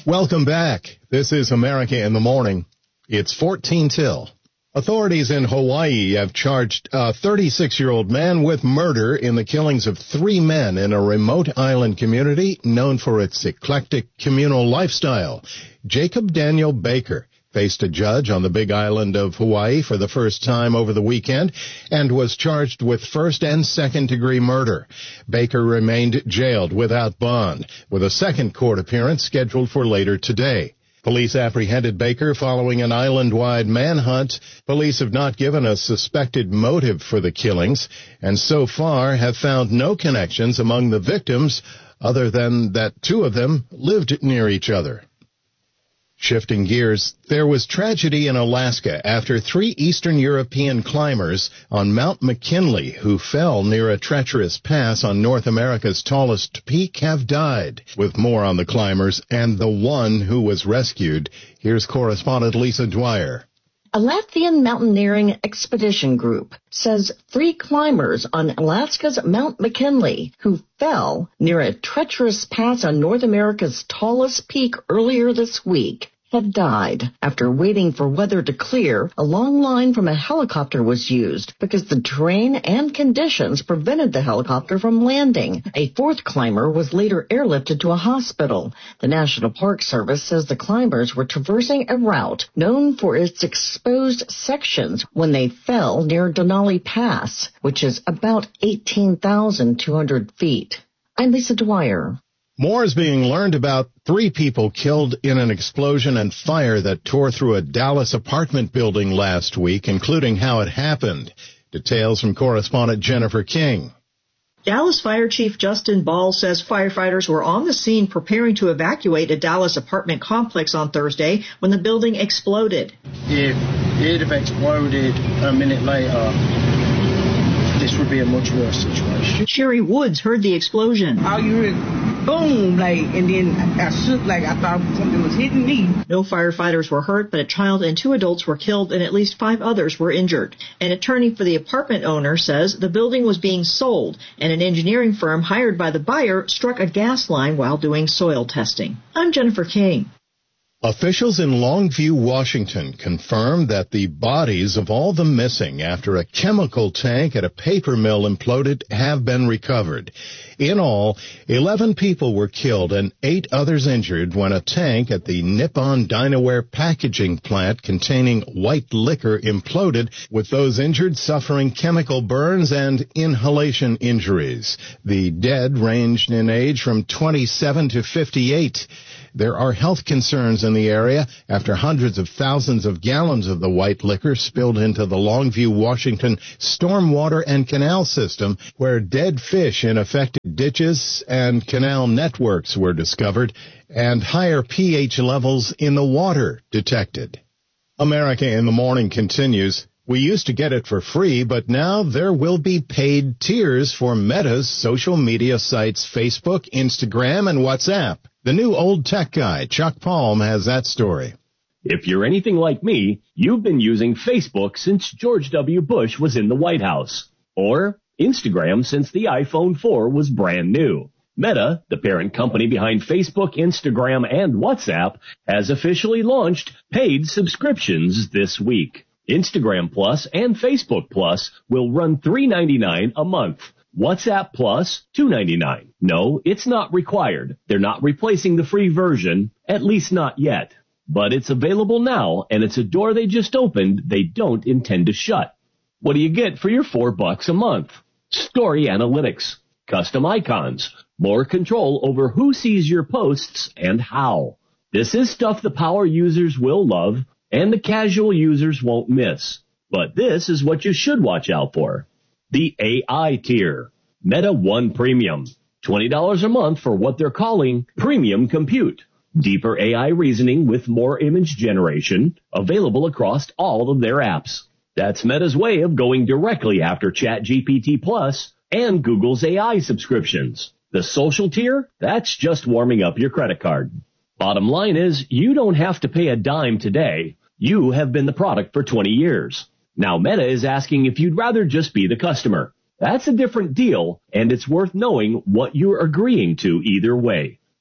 Welcome back. This is America in the Morning. It's 14 till. Authorities in Hawaii have charged a 36-year-old man with murder in the killings of 3 men in a remote island community known for its eclectic communal lifestyle. Jacob Daniel Baker faced a judge on the Big Island of Hawaii for the first time over the weekend and was charged with first and second-degree murder. Baker remained jailed without bond, with a second court appearance scheduled for later today. Police apprehended Baker following an island-wide manhunt. Police have not given a suspected motive for the killings, and so far have found no connections among the victims other than that 2 of them lived near each other. Shifting gears, there was tragedy in Alaska after 3 Eastern European climbers on Mount McKinley who fell near a treacherous pass on North America's tallest peak have died. With more on the climbers and the one who was rescued, here's correspondent Lisa Dwyer. A Latvian mountaineering expedition group says 3 climbers on Alaska's Mount McKinley who fell near a treacherous pass on North America's tallest peak earlier this week have died. After waiting for weather to clear, a long line from a helicopter was used because the terrain and conditions prevented the helicopter from landing. A 4th climber was later airlifted to a hospital. The National Park Service says the climbers were traversing a route known for its exposed sections when they fell near Denali Pass, which is about 18,200 feet. I'm Lisa Dwyer. More is being learned about 3 people killed in an explosion and fire that tore through a Dallas apartment building last week, including how it happened. Details from correspondent Jennifer King. Dallas Fire Chief Justin Ball says firefighters were on the scene preparing to evacuate a Dallas apartment complex on Thursday when the building exploded. If it had exploded a minute later, this would be a much worse situation. Sherry Woods heard the explosion. All you heard, boom, and then I shook like I thought something was hitting me. No firefighters were hurt, but a child and 2 adults were killed and at least 5 others were injured. An attorney for the apartment owner says the building was being sold and an engineering firm hired by the buyer struck a gas line while doing soil testing. I'm Jennifer King. Officials in Longview, Washington confirmed that the bodies of all the missing after a chemical tank at a paper mill imploded have been recovered. In all, 11 people were killed and 8 others injured when a tank at the Nippon Dinaware packaging plant containing white liquor imploded, with those injured suffering chemical burns and inhalation injuries. The dead ranged in age from 27 to 58. There are health concerns in the area after hundreds of thousands of gallons of the white liquor spilled into the Longview, Washington stormwater and canal system, where dead fish in affected ditches and canal networks were discovered and higher pH levels in the water detected. America in the Morning continues. We used to get it for free, but now there will be paid tiers for Meta's social media sites Facebook, Instagram, and WhatsApp. The new old tech guy, Chuck Palm, has that story. If you're anything like me, you've been using Facebook since George W. Bush was in the White House. Or Instagram since the iPhone 4 was brand new. Meta, the parent company behind Facebook, Instagram, and WhatsApp, has officially launched paid subscriptions this week. Instagram Plus and Facebook Plus will run $3.99 a month. WhatsApp Plus, $2.99. No, it's not required. They're not replacing the free version, at least not yet. But it's available now, and it's a door they just opened they don't intend to shut. What do you get for your $4 a month? Story analytics, custom icons, more control over who sees your posts and how. This is stuff the power users will love and the casual users won't miss. But this is what you should watch out for. The AI tier, Meta One Premium, $20 a month for what they're calling premium compute. Deeper AI reasoning with more image generation, available across all of their apps. That's Meta's way of going directly after ChatGPT Plus and Google's AI subscriptions. The social tier, that's just warming up your credit card. Bottom line is, you don't have to pay a dime today. You have been the product for 20 years. Now Meta is asking if you'd rather just be the customer. That's a different deal, and it's worth knowing what you're agreeing to either way.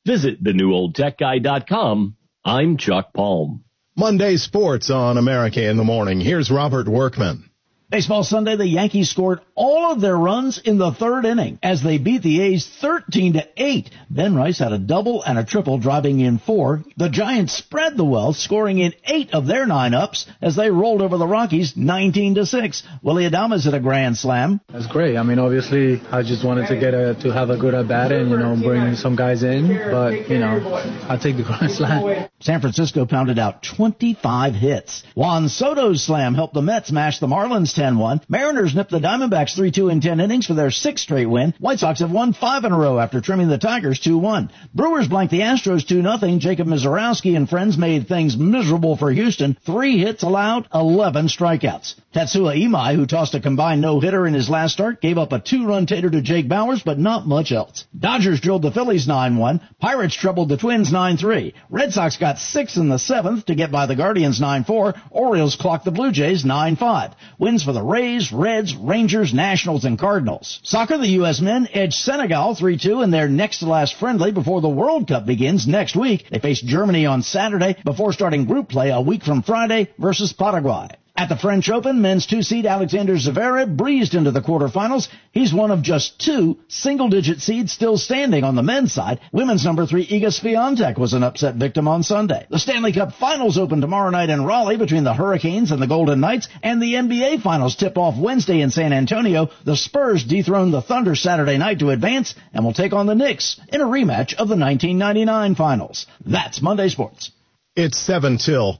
Visit thenewOldTechGuy.com. I'm Chuck Palm. Monday sports on America in the Morning. Here's Robert Workman. Baseball Sunday, the Yankees scored all of their runs in the third inning as they beat the A's 13-8. Ben Rice had a double and a triple, driving in 4. The Giants spread the wealth, scoring in 8 of their 9 ups as they rolled over the Rockies 19-6. Willie Adames hit a grand slam. That's great. I mean, obviously, I just wanted to have a good at bat and, bring some guys in. But, I'll take the grand slam. San Francisco pounded out 25 hits. Juan Soto's slam helped the Mets smash the Marlins 10-1. Mariners nipped the Diamondbacks 3-2 in 10 innings for their 6th straight win. White Sox have won 5 in a row after trimming the Tigers 2-1. Brewers blanked the Astros 2-0. Jacob Mizorowski and friends made things miserable for Houston. 3 hits allowed, 11 strikeouts. Tatsuya Imai, who tossed a combined no-hitter in his last start, gave up a 2-run tater to Jake Bauers, but not much else. Dodgers drilled the Phillies 9-1. Pirates troubled the Twins 9-3. Red Sox got 6 in the 7th to get by the Guardians 9-4. Orioles clocked the Blue Jays 9-5. Wins for the Rays, Reds, Rangers, Nationals, and Cardinals. Soccer, the U.S. men edged Senegal 3-2 in their next-to-last friendly before the World Cup begins next week. They face Germany on Saturday before starting group play a week from Friday versus Paraguay. At the French Open, men's 2-seed Alexander Zverev breezed into the quarterfinals. He's one of just 2 single-digit seeds still standing on the men's side. Women's number 3 Iga Swiatek was an upset victim on Sunday. The Stanley Cup Finals open tomorrow night in Raleigh between the Hurricanes and the Golden Knights, and the NBA Finals tip off Wednesday in San Antonio. The Spurs dethrone the Thunder Saturday night to advance and will take on the Knicks in a rematch of the 1999 Finals. That's Monday Sports. It's 7 till.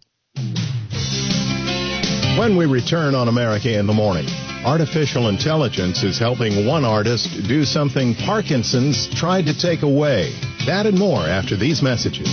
When we return on America in the Morning, artificial intelligence is helping one artist do something Parkinson's tried to take away. That and more after these messages.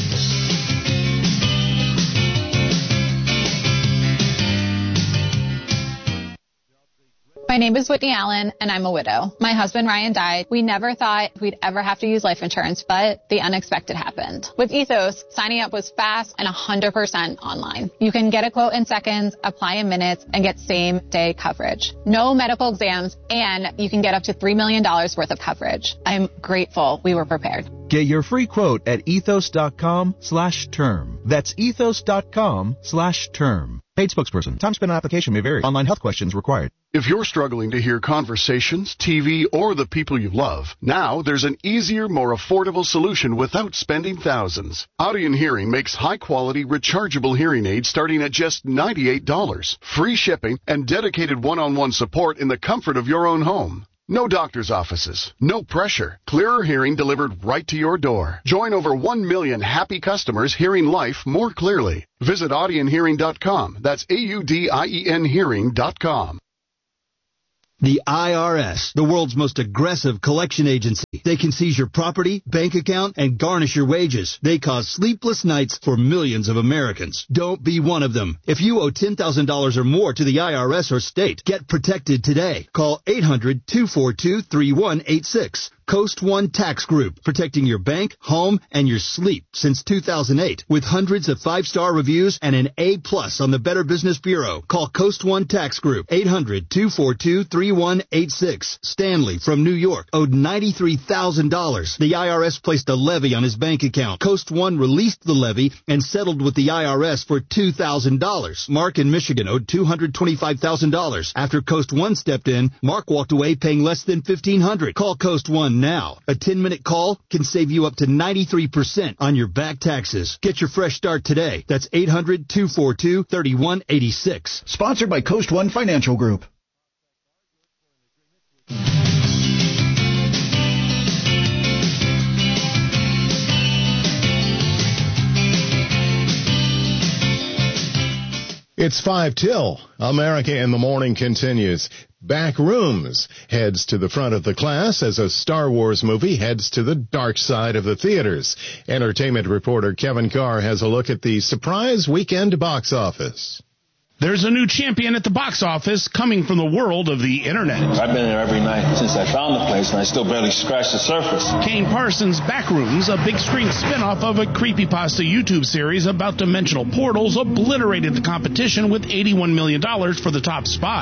My name is Whitney Allen, and I'm a widow. My husband, Ryan, died. We never thought we'd ever have to use life insurance, but the unexpected happened. With Ethos, signing up was fast and 100% online. You can get a quote in seconds, apply in minutes, and get same-day coverage. No medical exams, and you can get up to $3 million worth of coverage. I'm grateful we were prepared. Get your free quote at ethos.com/term. That's ethos.com/term. Paid spokesperson. Time spent on application may vary. Online health questions required. If you're struggling to hear conversations, TV, or the people you love, now there's an easier, more affordable solution without spending thousands. Audion Hearing makes high-quality, rechargeable hearing aids starting at just $98. Free shipping and dedicated one-on-one support in the comfort of your own home. No doctor's offices, no pressure. Clearer hearing delivered right to your door. Join over 1 million happy customers hearing life more clearly. Visit audionhearing.com. That's AUDIEN hearing.com. The IRS, the world's most aggressive collection agency. They can seize your property, bank account, and garnish your wages. They cause sleepless nights for millions of Americans. Don't be one of them. If you owe $10,000 or more to the IRS or state, get protected today. Call 800-242-3186. Coast One Tax Group, protecting your bank, home, and your sleep since 2008. With hundreds of 5-star reviews and an A+ on the Better Business Bureau. Call Coast One Tax Group, 800-242-3186. Stanley from New York owed $93,000. The IRS placed a levy on his bank account. Coast One released the levy and settled with the IRS for $2,000. Mark in Michigan owed $225,000. After Coast One stepped in, Mark walked away paying less than $1,500. Call Coast One now. A 10-minute call can save you up to 93% on your back taxes. Get your fresh start today. That's 800-242-3186. Sponsored by Coast One Financial Group. It's 5 till. America in the Morning continues. Backrooms heads to the front of the class as a Star Wars movie heads to the dark side of the theaters. Entertainment reporter Kevin Carr has a look at the surprise weekend box office. There's a new champion at the box office coming from the world of the internet. I've been there every night since I found the place, and I still barely scratched the surface. Kane Parsons' Backrooms, a big screen spinoff of a creepypasta YouTube series about dimensional portals, obliterated the competition with $81 million for the top spot.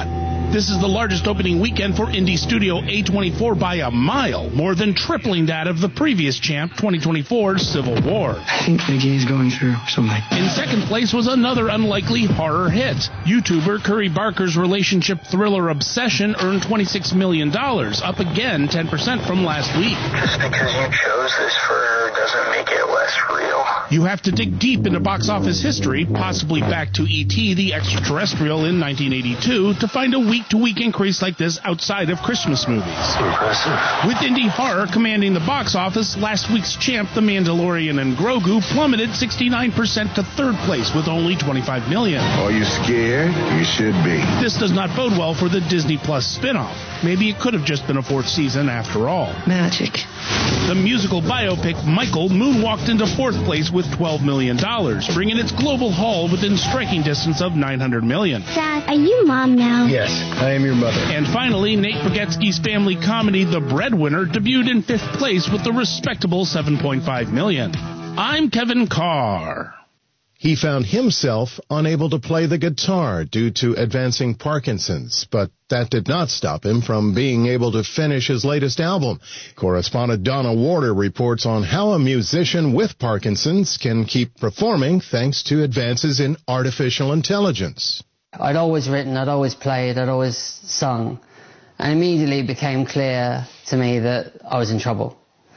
This is the largest opening weekend for indie studio A24 by a mile, more than tripling that of the previous champ, 2024's Civil War. I think Biggie's going through something. In second place was another unlikely horror hit. YouTuber Curry Barker's relationship thriller Obsession earned $26 million, up again 10% from last week. Just because you chose this for her doesn't make it less real. You have to dig deep into box office history, possibly back to E.T. the Extraterrestrial in 1982, to find a week-to-week increase like this outside of Christmas movies. Impressive. With indie horror commanding the box office, last week's champ, The Mandalorian and Grogu, plummeted 69% to third place with only $25 million. Are you scared? You should be. This does not bode well for the Disney Plus spin-off. Maybe it could have just been a fourth season after all. Magic. The musical biopic Michael moonwalked into fourth place with $12 million, bringing its global haul within striking distance of $900 million. Dad, are you Mom now? Yes, I am your mother. And finally, Nate Bargatze's family comedy The Breadwinner debuted in fifth place with the respectable $7.5 million. I'm Kevin Carr. He found himself unable to play the guitar due to advancing Parkinson's, but that did not stop him from being able to finish his latest album. Correspondent Donna Warder reports on how a musician with Parkinson's can keep performing thanks to advances in artificial intelligence. I'd always written, I'd always played, I'd always sung, and immediately it became clear to me that I was in trouble,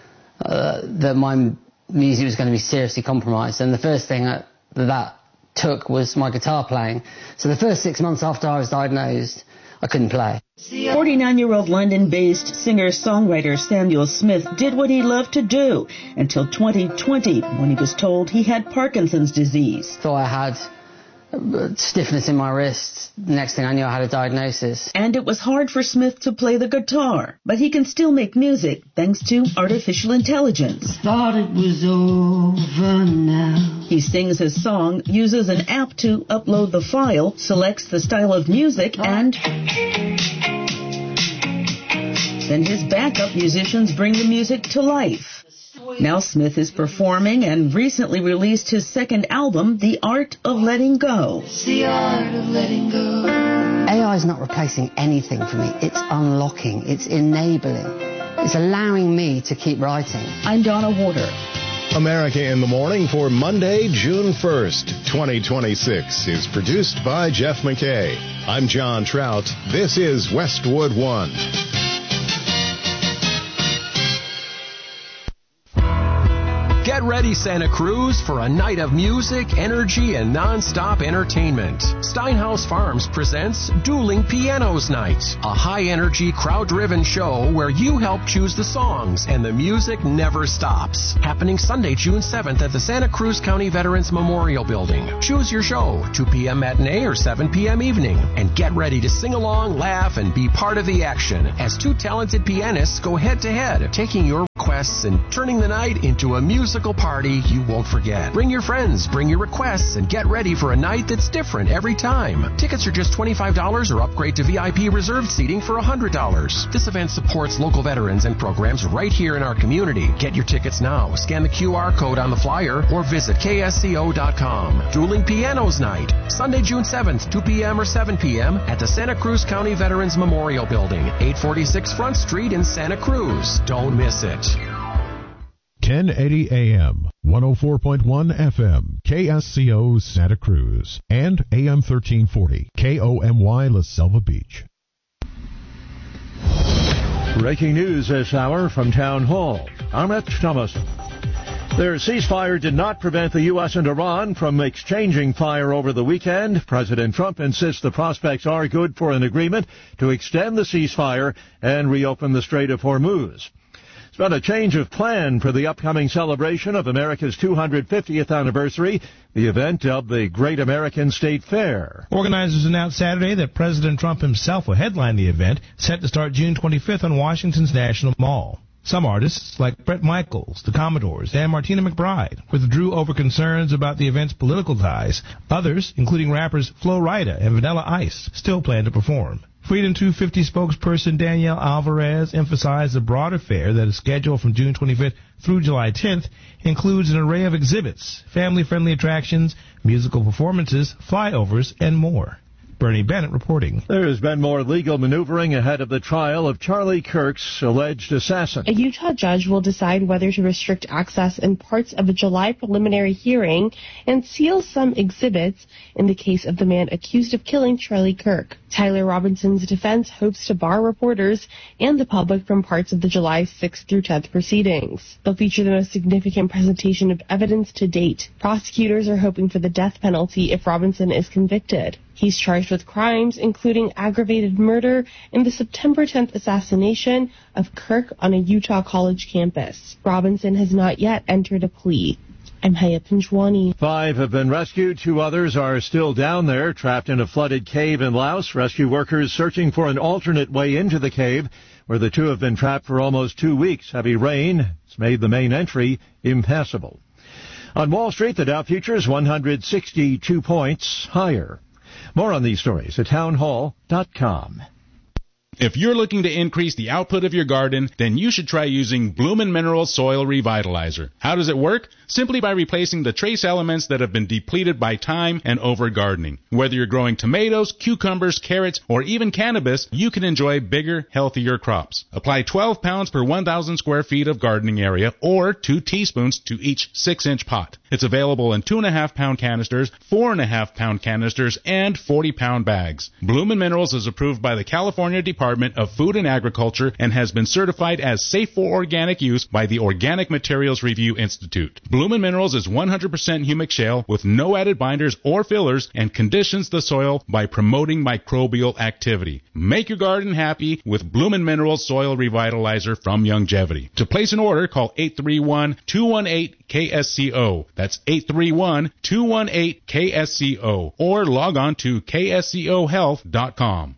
that my music was going to be seriously compromised, and the first thing that took was my guitar playing. So the first 6 months after I was diagnosed, I couldn't play. 49-year-old London-based singer-songwriter Samuel Smith did what he loved to do until 2020, when he was told he had Parkinson's disease. Thought I had stiffness in my wrists. Next thing I knew, I had a diagnosis. And it was hard for Smith to play the guitar, but he can still make music thanks to artificial intelligence. Thought it was over now. He sings his song, uses an app to upload the file, selects the style of music, and then his backup musicians bring the music to life. Now Smith is performing and recently released his second album, The Art of Letting Go. It's the art of letting go. AI is not replacing anything for me. It's unlocking. It's enabling. It's allowing me to keep writing. I'm Donna Warder. America in the Morning for Monday, June 1st, 2026 is produced by Jeff McKay. I'm John Trout. This is Westwood One. Get ready, Santa Cruz, for a night of music, energy, and non-stop entertainment. Steinhaus Farms presents Dueling Pianos Night, a high-energy, crowd-driven show where you help choose the songs and the music never stops. Happening Sunday, June 7th at the Santa Cruz County Veterans Memorial Building. Choose your show, 2 p.m. matinee or 7 p.m. evening, and get ready to sing along, laugh, and be part of the action as two talented pianists go head-to-head, taking your requests and turning the night into a musical party you won't forget. Bring your friends, bring your requests, and get ready for a night that's different every time. Tickets are just $25 or upgrade to VIP reserved seating for $100. This event supports local veterans and programs right here in our community. Get your tickets now. Scan the QR code on the flyer or visit ksco.com. Dueling Pianos Night, Sunday, June 7th, 2 p.m. or 7 p.m. at the Santa Cruz County Veterans Memorial Building, 846 Front Street in Santa Cruz. Don't miss it. 1080 AM, 104.1 FM, KSCO Santa Cruz, and AM 1340, KOMY La Selva Beach. Breaking news this hour from Town Hall. Amit Thomas. Their ceasefire did not prevent the U.S. and Iran from exchanging fire over the weekend. President Trump insists the prospects are good for an agreement to extend the ceasefire and reopen the Strait of Hormuz. It's been a change of plan for the upcoming celebration of America's 250th anniversary, the event dubbed the Great American State Fair. Organizers announced Saturday that President Trump himself will headline the event, set to start June 25th on Washington's National Mall. Some artists, like Bret Michaels, the Commodores, and Martina McBride, withdrew over concerns about the event's political ties. Others, including rappers Flo Rida and Vanilla Ice, still plan to perform. Freedom 250 spokesperson Danielle Alvarez emphasized the broader fair that is scheduled from June 25th through July 10th includes an array of exhibits, family-friendly attractions, musical performances, flyovers, and more. Bernie Bennett reporting. There's been more legal maneuvering ahead of the trial of Charlie Kirk's alleged assassin. A Utah judge will decide whether to restrict access in parts of a July preliminary hearing and seal some exhibits in the case of the man accused of killing Charlie Kirk. Tyler Robinson's defense hopes to bar reporters and the public from parts of the July 6th through 10th proceedings. They'll feature the most significant presentation of evidence to date. Prosecutors are hoping for the death penalty if Robinson is convicted. He's charged with crimes including aggravated murder and the September 10th assassination of Kirk on a Utah college campus. Robinson has not yet entered a plea. I'm Haya Pinjwani. 5 have been rescued. 2 others are still down there, trapped in a flooded cave in Laos. Rescue workers searching for an alternate way into the cave, where the 2 have been trapped for almost 2 weeks. Heavy rain has made the main entry impassable. On Wall Street, the Dow futures 162 points higher. More on these stories at townhall.com. If you're looking to increase the output of your garden, then you should try using Bloomin' Minerals Soil Revitalizer. How does it work? Simply by replacing the trace elements that have been depleted by time and over-gardening. Whether you're growing tomatoes, cucumbers, carrots, or even cannabis, you can enjoy bigger, healthier crops. Apply 12 pounds per 1,000 square feet of gardening area, or 2 teaspoons to each 6-inch pot. It's available in 2.5-pound canisters, 4.5-pound canisters, and 40-pound bags. Bloomin' Minerals is approved by the California Department of Food and Agriculture and has been certified as safe for organic use by the Organic Materials Review Institute. Bloomin' Minerals is 100% humic shale with no added binders or fillers and conditions the soil by promoting microbial activity. Make your garden happy with Bloomin' Minerals Soil Revitalizer from Youngevity. To place an order, call 831-218-KSCO. That's 831-218-KSCO. Or log on to kscohealth.com.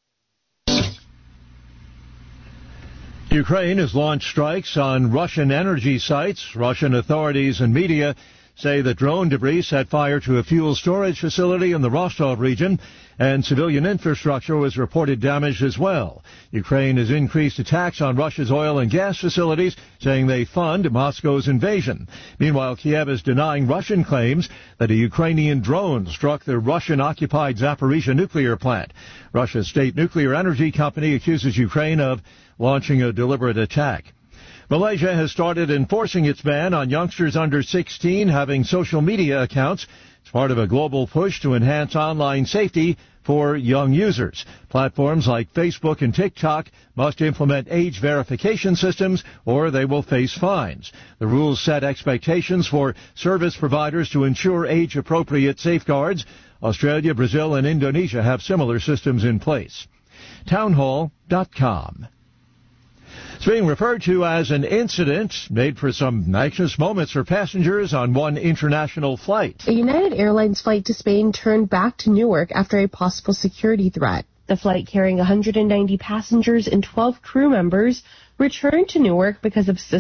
Ukraine has launched strikes on Russian energy sites. Russian authorities and media say that drone debris set fire to a fuel storage facility in the Rostov region, and civilian infrastructure was reported damaged as well. Ukraine has increased attacks on Russia's oil and gas facilities, saying they fund Moscow's invasion. Meanwhile, Kiev is denying Russian claims that a Ukrainian drone struck the Russian-occupied Zaporizhzhia nuclear plant. Russia's state nuclear energy company accuses Ukraine of launching a deliberate attack. Malaysia has started enforcing its ban on youngsters under 16 having social media accounts. It's part of a global push to enhance online safety for young users. Platforms like Facebook and TikTok must implement age verification systems or they will face fines. The rules set expectations for service providers to ensure age-appropriate safeguards. Australia, Brazil, and Indonesia have similar systems in place. Townhall.com. It's being referred to as an incident made for some anxious moments for passengers on one international flight. A United Airlines flight to Spain turned back to Newark after a possible security threat. The flight carrying 190 passengers and 12 crew members returned to Newark because of